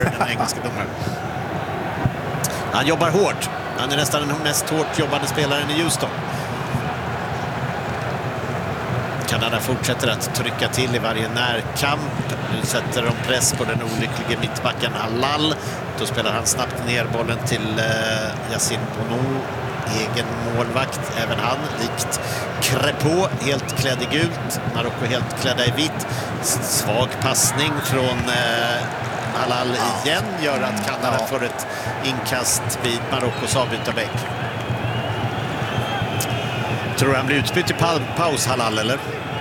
den engelska domaren. Han jobbar hårt. Han är nästan den mest hårt jobbande spelaren i Houston. Kanada fortsätter att trycka till i varje närkamp. Nu sätter de press på den olyckliga mittbacken Halal. Då spelar han snabbt ner bollen till Yassine Bono. Egen målvakt, även han, likt Crépeau, helt klädd i gult. Marocko helt klädda i vitt. Svag passning från Halal igen gör att Kanada får ett inkast vid Marockos avbytarbänk. Tror du han blir utbytt i paus, Halal, eller?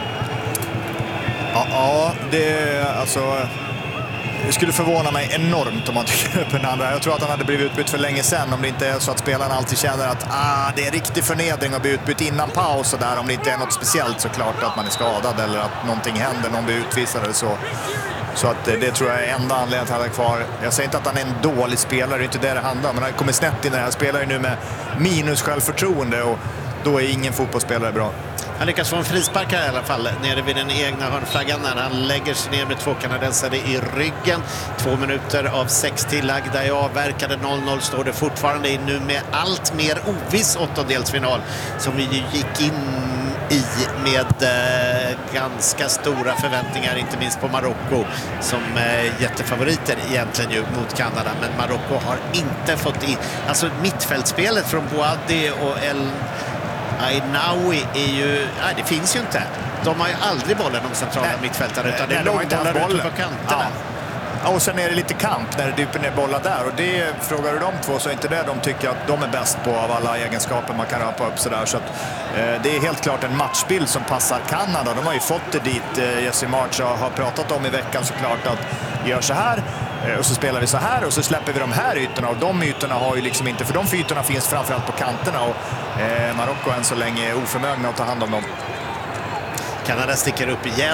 Ja, det alltså... Det skulle förvåna mig enormt om man tycker upp en andra. Jag tror att han hade blivit utbytt för länge sedan om det inte är så att spelarna alltid känner att det är riktig förnedring att bli utbytt innan paus och där, om det inte är något speciellt såklart att man är skadad eller att någonting händer, någon blir utvisad eller så. Så att det tror jag är enda anledningen att han är kvar. Jag säger inte att han är en dålig spelare, det är inte det det handlar om, men han kommer snett in när han spelar nu med minus självförtroende och då är ingen fotbollsspelare bra. Han lyckas få en frispark här i alla fall nere vid den egna hörnflaggan när han lägger sig ner med 2 kanadensare i ryggen. 2 minuter av 6 tillagda i avverkade. 0-0 står det fortfarande in nu med allt mer oviss åttondelsfinal som vi gick in i med ganska stora förväntningar, inte minst på Marocko som jättefavoriter egentligen ju mot Kanada, men Marocko har inte fått in, alltså mittfältspelet från Bouhaddi och El Ainaoui är ju, nej, det finns ju inte. De har ju aldrig bollen, de centrala mittfältare, utan det är långbollar ute på kanterna. Ja, och sen är det lite kamp när det dyper ner bollar där. Och det, frågar du de två så är inte det de tycker att de är bäst på av alla egenskaper man kan rapa upp sådär. Så att, det är helt klart en matchbild som passar Kanada. De har ju fått det dit. Jesse March har pratat om i veckan såklart att gör så här. Och så spelar vi så här och så släpper vi de här ytorna. Och de ytorna har ju liksom inte, för de ytorna finns framförallt på kanterna. Och Marocko än så länge är oförmögna att ta hand om dem. Kanada sticker upp igen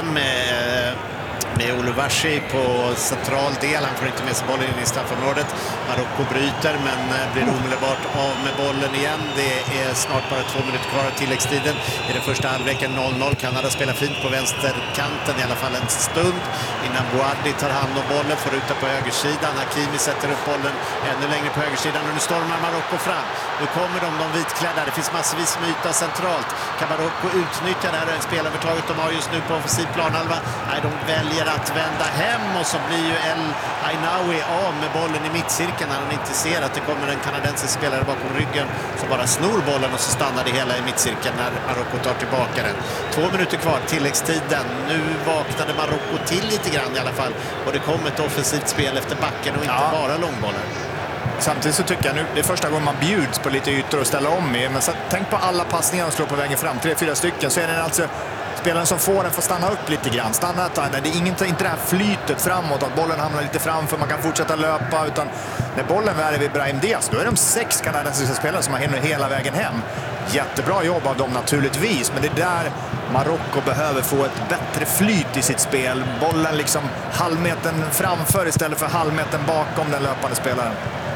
med Oluwashi på central del. Han får inte med sig bollen in i straffområdet. Marocko bryter men blir omedelbart av med bollen igen. Det är snart bara 2 minuter kvar av tilläggstiden. I den första halvleken 0-0. Kanada spelar fint på vänsterkanten i alla fall en stund innan Bouhaddi tar hand om bollen, får ut på högersidan. Hakimi sätter upp bollen ännu längre på högersidan och nu stormar Marocko fram. Nu kommer de vitklädda. Det finns massvis med yta centralt. Kan Marocko utnyttja det här spelarövertaget de har just nu på offensiv planhalva? Nej, de väljer att vända hem och så blir ju El Ainaoui av med bollen i mittcirkeln när han inte ser att det kommer en kanadensisk spelare bakom ryggen som bara snor bollen och så stannar det hela i mittcirkeln när Marocko tar tillbaka den. 2 minuter kvar, tilläggstiden. Nu vaknade Marocko till lite grann i alla fall och det kom ett offensivt spel efter backen och inte bara långbollar. Samtidigt så tycker jag nu, det är första gången man bjuds på lite ytor och ställa om i. Men så, tänk på alla passningar de slår på vägen fram, 3-4 stycken, så är det alltså spelaren som får den får stanna upp lite grann. Stanna, det är inte det här flytet framåt, att bollen hamnar lite framför, man kan fortsätta löpa, utan när bollen är vid Brahim Diaz, då är de 6 kanadensiska spelare som har hinner hela vägen hem. Jättebra jobb av dem naturligtvis, men det är där Marocko behöver få ett bättre flyt i sitt spel. Bollen liksom halvmetern framför istället för halvmetern bakom den löpande spelaren.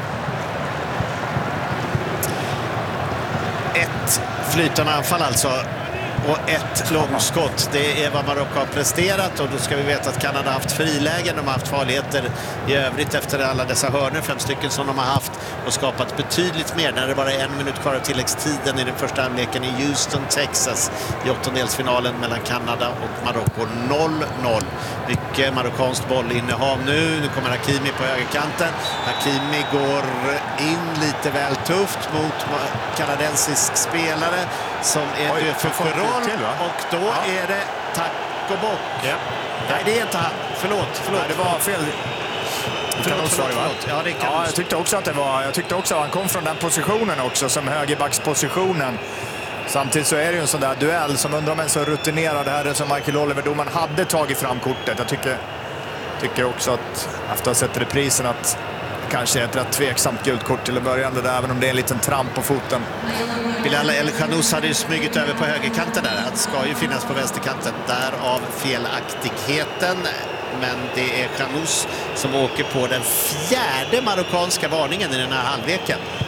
Ett flytande anfall alltså och ett långskott. Det är vad Marocko har presterat och då ska vi veta att Kanada har haft frilägen. De har haft farligheter i övrigt efter alla dessa hörnor, 5 stycken som de har haft och skapat betydligt mer när det bara är 1 minut kvar av tilläggstiden i den första halvleken i Houston, Texas i åttondelsfinalen mellan Kanada och Marocko. 0-0. Mycket marockanskt bollinnehav nu. Nu kommer Hakimi på högerkanten. Hakimi går in lite väl tufft mot kanadensisk spelare som är död för roll och då är det tack och bock. Ja. Nej, det är inte han. Förlåt. Nej, det var fel. Förlåt. Ja, det kan jag tyckte också att det var. Jag tyckte också att han kom från den positionen också, som högerbackspositionen. Samtidigt så är det ju en sån där duell som undrar om en så rutinerad här som Michael Oliver, domaren hade tagit fram kortet. Jag tycker också att efter att ha sett reprisen att kanske ett rätt tveksamt gult kort till början där, även om det är en liten tramp på foten. Bilal El Khanous hade ju smugit över på högerkanten där. Han ska ju finnas på vänsterkanten. Därav felaktigheten. Men det är Khanous som åker på den 4:e marockanska varningen i den här halvleken.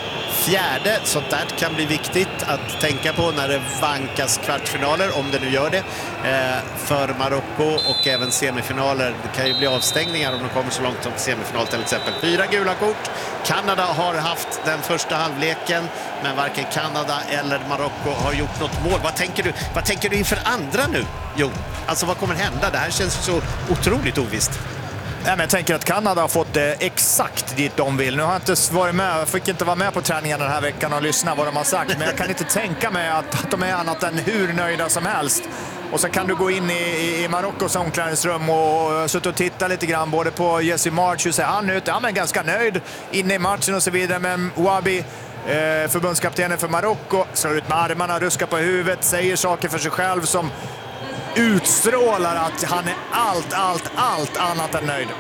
fjärde. Sånt där kan bli viktigt att tänka på när det vankas kvartsfinaler, om det nu gör det, för Marocko, och även semifinaler. Det kan ju bli avstängningar om de kommer så långt som semifinal till exempel. 4 gula kort. Kanada har haft den första halvleken, men varken Kanada eller Marocko har gjort något mål. Vad tänker du inför andra nu, Jo? Alltså vad kommer hända? Det här känns så otroligt ovisst. Nej, men jag tänker att Kanada har fått exakt dit de vill. Nu har jag inte varit med, jag fick inte vara med på träningen den här veckan och lyssna vad de har sagt. Men jag kan inte tänka mig att de är annat än hur nöjda som helst. Och så kan du gå in i Marockos omklädningsrum och sitta och titta lite grann både på Jesse March, hur ser han ut? Ja, men ganska nöjd inne i matchen och så vidare. Men Ouabi, förbundskaptenen för Marocko, slår ut med armarna, ruskar på huvudet, säger saker för sig själv som utstrålar att han är allt annat än nöjd.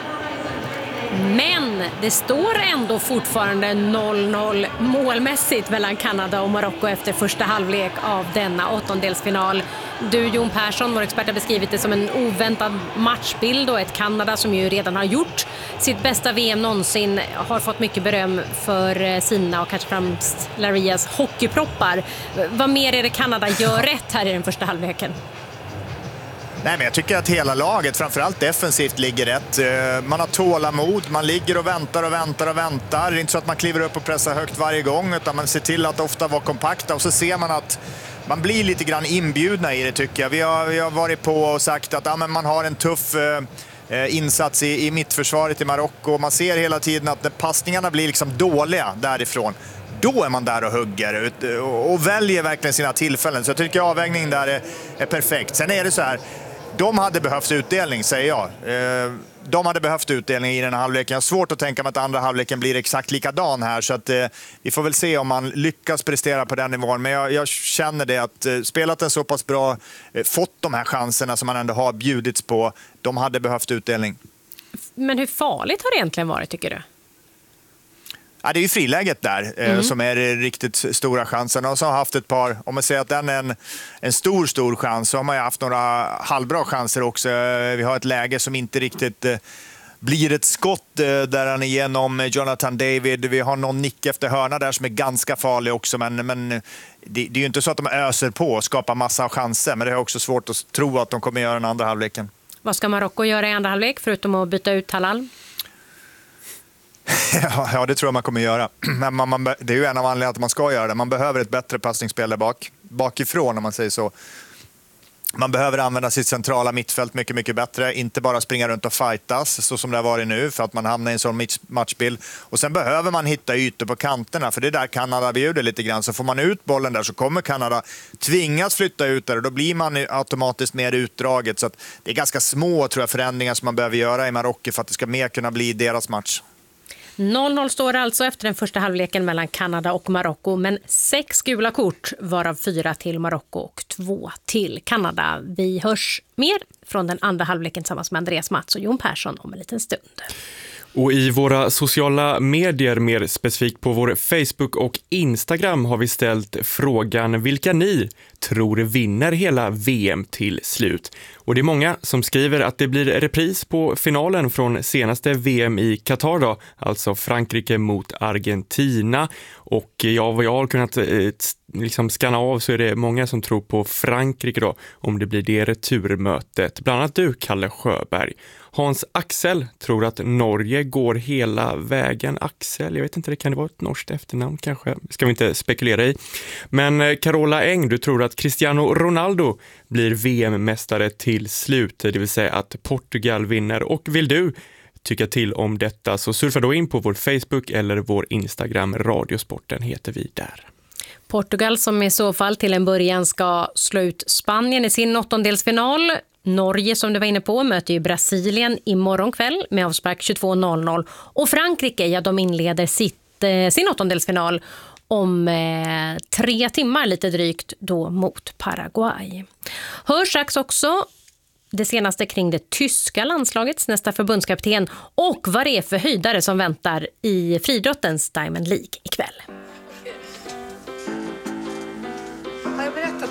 Men det står ändå fortfarande 0-0 målmässigt mellan Kanada och Marocko efter första halvlek av denna åttondelsfinal. Du, Jon Persson, vår expert, har beskrivit det som en oväntad matchbild, och ett Kanada som ju redan har gjort sitt bästa VM någonsin har fått mycket beröm för sina och kanske främst Larias hockeyproppar. Vad mer är det Kanada gör rätt här i den första halvleken? Nej, men jag tycker att hela laget, framförallt defensivt, ligger rätt. Man har tålamod, man ligger och väntar. Det är inte så att man kliver upp och pressar högt varje gång, utan man ser till att ofta vara kompakta. Och så ser man att man blir lite grann inbjudna i det, tycker jag. Vi har varit på och sagt att men man har en tuff insats i mittförsvaret i Marocko. Man ser hela tiden att när passningarna blir liksom dåliga därifrån, då är man där och hugger och väljer verkligen sina tillfällen. Så jag tycker avvägningen där är perfekt. Sen är det så här, de hade behövt utdelning, säger jag. De hade behövt utdelning i den här halvleken. Jag har svårt att tänka mig att andra halvleken blir exakt likadan här. Så att, vi får väl se om man lyckas prestera på den nivån. Men jag känner det att spelat en så pass bra, fått de här chanserna som man ändå har bjudits på. De hade behövt utdelning. Men hur farligt har det egentligen varit, tycker du? Ja, det är ju friläget där som är den riktigt stora chansen. Och så har haft ett par, om man säger att den är en stor chans, så har man ju haft några halvbra chanser också. Vi har ett läge som inte riktigt blir ett skott där han är igenom Jonathan David. Vi har någon nick efter hörna där som är ganska farlig också. Men det är ju inte så att de öser på och skapar massa chanser. Men det är också svårt att tro att de kommer göra den andra halvleken. Vad ska Marocko göra i andra halvlek förutom att byta ut Talal? Ja, det tror jag man kommer göra. Men det är ju en av anledningarna att man ska göra det. Man behöver ett bättre passningsspel där bakifrån, om man säger så. Man behöver använda sitt centrala mittfält mycket bättre. Inte bara springa runt och fightas så som det har varit nu, för att man hamnar i en sån matchbild. Och sen behöver man hitta ytor på kanterna, för det är där Kanada bjuder lite grann. Så får man ut bollen där så kommer Kanada tvingas flytta ut där, och då blir man automatiskt mer utdraget. Så att det är ganska små, tror jag, förändringar som man behöver göra i Marocko för att det ska mer kunna bli deras match. 0-0 står alltså efter den första halvleken mellan Kanada och Marocko, men 6 gula kort, varav 4 till Marocko och 2 till Kanada. Vi hörs mer från den andra halvleken tillsammans med Andreas Mats och Jon Persson om en liten stund. Och i våra sociala medier, mer specifikt på vår Facebook och Instagram, har vi ställt frågan vilka ni tror vinner hela VM till slut. Och det är många som skriver att det blir repris på finalen från senaste VM i Qatar då, alltså Frankrike mot Argentina. Och vad jag har kunnat liksom skanna av, så är det många som tror på Frankrike då, om det blir det returmötet. Bland annat du, Kalle Sjöberg. Hans Axel tror att Norge går hela vägen. Axel, jag vet inte, det kan det vara ett norskt efternamn kanske. Ska vi inte spekulera i. Men Carola Eng, du tror att Cristiano Ronaldo blir VM-mästare till slut. Det vill säga att Portugal vinner. Och vill du tycka till om detta, så surfa då in på vår Facebook eller vår Instagram. Radiosporten heter vi där. Portugal som i så fall till en början ska slå ut Spanien i sin åttondelsfinal. Norge, som du var inne på, möter ju Brasilien imorgon kväll med avspark 22:00. Och Frankrike, ja, de inleder sin åttondelsfinal om 3 timmar lite drygt då mot Paraguay. Hörs strax också det senaste kring det tyska landslagets nästa förbundskapten och vad det är för höjdare som väntar i friidrottens Diamond League ikväll.